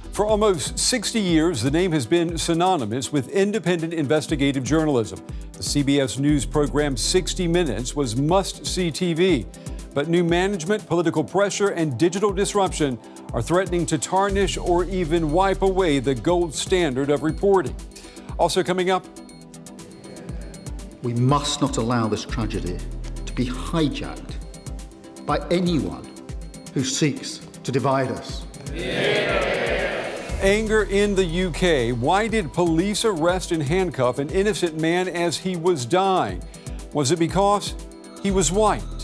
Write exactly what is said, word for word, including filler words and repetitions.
For almost sixty years, the name has been synonymous with independent investigative journalism. The C B S News program sixty minutes was must-see T V. But new management, political pressure, and digital disruption are threatening to tarnish or even wipe away the gold standard of reporting. Also coming up, we must not allow this tragedy to be hijacked by anyone who seeks to divide us. Anger in the U K. Why did police arrest and handcuff an innocent man as he was dying? Was it because he was white?